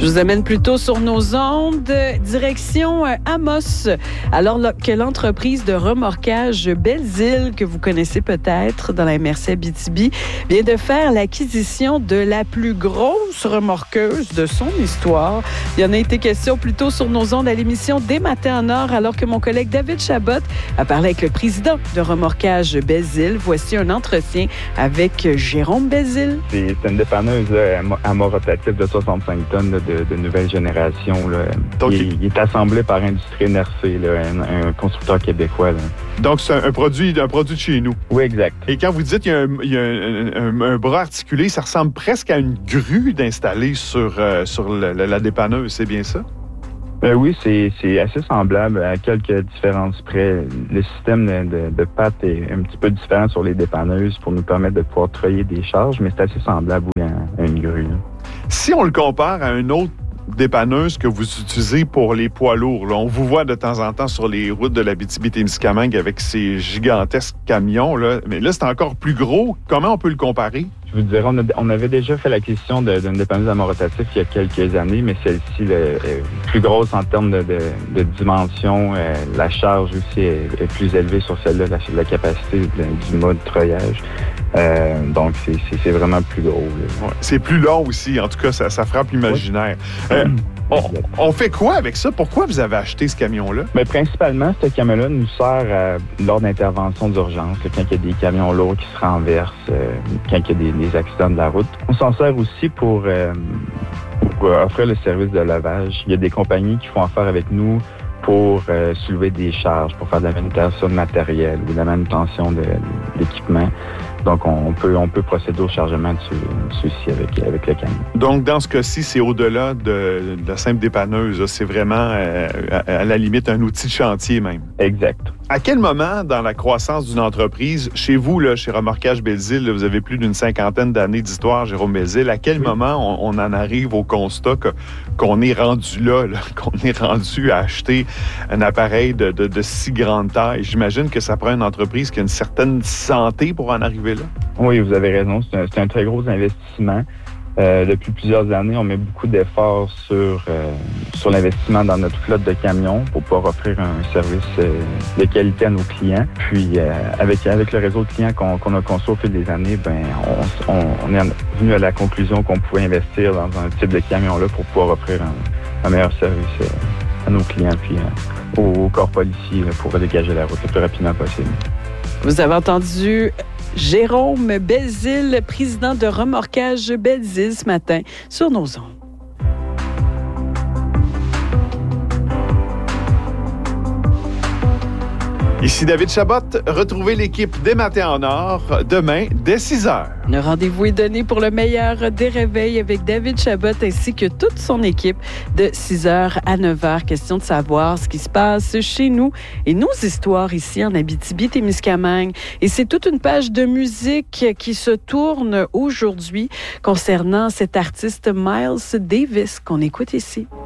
Je vous amène plutôt sur nos ondes, direction Amos. Alors que l'entreprise de remorquage Belle-Île, que vous connaissez peut-être dans la MRC Abitibi, vient de faire l'acquisition de la plus grosse remorqueuse de son histoire. Il y en a été question plutôt sur nos ondes à l'émission Des Matins en Or, alors que mon collègue David Chabot a parlé avec le président de remorquage Belle-Île. Voici un entretien avec Jérôme Belle-Île. C'est une dépanneuse à mort rotatif de 65 tonnes là, de nouvelle génération. Là. Donc, il est assemblé par Industrie NRC, là, un constructeur québécois. Là. Donc, c'est un produit de chez nous. Oui, exact. Et quand vous dites qu'il y a un bras articulé, ça ressemble presque à une grue d'installer sur la dépanneuse, c'est bien ça? Oui, c'est assez semblable à quelques différences près. Le système de pattes est un petit peu différent sur les dépanneuses pour nous permettre de pouvoir treuiller des charges, mais c'est assez semblable à une grue. Là. Si on le compare à une autre dépanneuse que vous utilisez pour les poids lourds, là, on vous voit de temps en temps sur les routes de l'Abitibi-Témiscamingue avec ces gigantesques camions, là, mais là, c'est encore plus gros. Comment on peut le comparer? Je vous dirais, on avait déjà fait l'acquisition d'une dépanneuse à mort rotatif il y a quelques années, mais celle-ci est plus grosse en termes de dimension. La charge aussi est plus élevée sur celle-là, la capacité du mode treuillage. Donc, c'est vraiment plus gros. Ouais, c'est plus long aussi. En tout cas, ça frappe l'imaginaire. Ouais. On fait quoi avec ça? Pourquoi vous avez acheté ce camion-là? Mais principalement, ce camion-là nous sert lors d'interventions d'urgence, quand il y a des camions lourds qui se renversent, quand il y a des accidents de la route. On s'en sert aussi pour offrir le service de lavage. Il y a des compagnies qui font affaire avec nous pour soulever des charges, pour faire de la manutention de matériel ou de la manutention d'équipement. Donc, on peut procéder au chargement de ceux-ci avec le camion. Donc, dans ce cas-ci, c'est au-delà de la simple dépanneuse. Là. C'est vraiment, à la limite, un outil de chantier même. Exact. À quel moment, dans la croissance d'une entreprise, chez vous, là, chez Remorquage Belle-Île, vous avez plus d'une 50aine d'années d'histoire, Jérôme Belle-Île, à quel moment on en arrive au constat qu'on est rendu là, qu'on est rendu à acheter un appareil de si grande taille? J'imagine que ça prend une entreprise qui a une certaine santé pour en arriver là. Oui, vous avez raison. C'est un très gros investissement. Depuis plusieurs années, on met beaucoup d'efforts sur l'investissement dans notre flotte de camions pour pouvoir offrir un service de qualité à nos clients. Puis, avec le réseau de clients qu'on a construit au fil des années, on est venu à la conclusion qu'on pouvait investir dans un type de camion-là pour pouvoir offrir un meilleur service à nos clients puis au corps policier pour dégager la route le plus rapidement possible. Vous avez entendu Jérôme Belle-Île, président de remorquage Belle-Île ce matin sur nos ondes. Ici David Chabot. Retrouvez l'équipe des Matins en Or demain dès 6h. Le rendez-vous est donné pour le meilleur des réveils avec David Chabot ainsi que toute son équipe de 6h à 9h. Question de savoir ce qui se passe chez nous et nos histoires ici en Abitibi-Témiscamingue. Et c'est toute une page de musique qui se tourne aujourd'hui concernant cet artiste Miles Davis qu'on écoute ici.